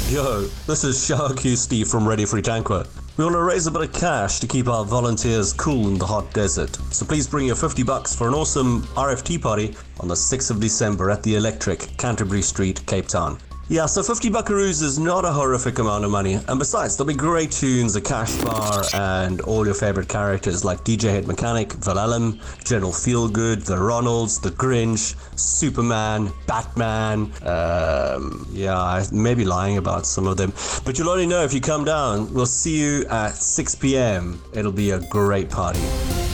Yo, this is Sharky Steve from Ready Free Tanqua. We want to raise a bit of cash to keep our volunteers cool in the hot desert. So please bring your $50 for an awesome RFT party on the 6th of December at the Electric, Canterbury Street, Cape Town. Yeah, so 50 buckaroos is not a horrific amount of money. And besides, there'll be great tunes, a cash bar, and all your favorite characters like DJ Head Mechanic, Valellum, General Feelgood, The Ronalds, The Grinch, Superman, Batman. I may be lying about some of them. But you'll only know if you come down. We'll see you at 6 p.m. It'll be a great party.